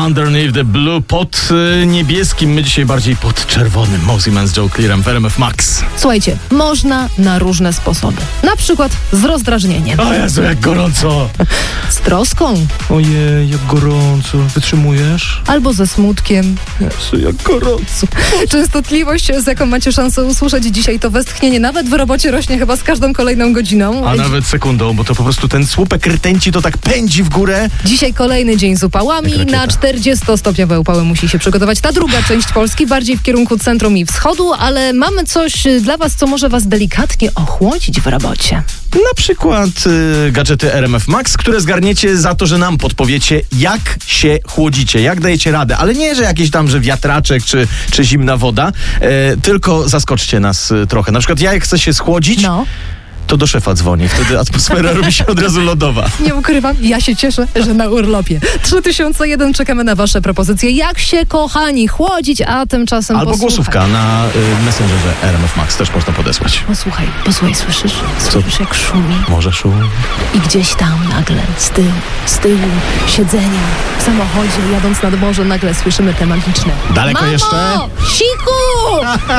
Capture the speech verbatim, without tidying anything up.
Underneath the Blue pod y, niebieskim, my dzisiaj bardziej pod czerwonym. Mosey Man z Joe Clearem w R M F Max. Słuchajcie, można na różne sposoby. Na przykład z rozdrażnieniem. O Jezu, jak gorąco! Z troską. Ojej, jak gorąco. Wytrzymujesz? Albo ze smutkiem. Jezu, jak gorąco. Częstotliwość, z jaką macie szansę usłyszeć dzisiaj to westchnienie, nawet w robocie rośnie chyba z każdą kolejną godziną. A nawet sekundą, bo to po prostu ten słupek rtęci to tak pędzi w górę. Dzisiaj kolejny dzień z upałami. Na czterdziestostopniowe upały musi się przygotować ta druga część Polski, bardziej w kierunku centrum i wschodu, ale mamy coś dla was, co może was delikatnie ochłodzić w robocie. Na przykład y, gadżety R M F Max, które zgarniecie za to, że nam podpowiecie, jak się chłodzicie, jak dajecie radę. Ale nie, że jakieś tam, że wiatraczek czy, czy zimna woda, e, tylko zaskoczcie nas y, trochę. Na przykład ja jak chcę się schłodzić, No. to do szefa dzwonię. Wtedy atmosfera robi się od razu lodowa. Nie ukrywam, ja się cieszę, że na urlopie. trzy tysiące jeden, czekamy na wasze propozycje. Jak się, kochani, chłodzić, a tymczasem Albo posłuchaj. głosówka na y, Messengerze R M F Max też można podesłać. Posłuchaj, posłuchaj, słyszysz? Słyszysz jak szumi? Może szum? I gdzieś tam nagle, z tyłu, z tyłu siedzenia w samochodzie, jadąc nad morze, nagle słyszymy te magiczne. Daleko Mamo! jeszcze? Siku!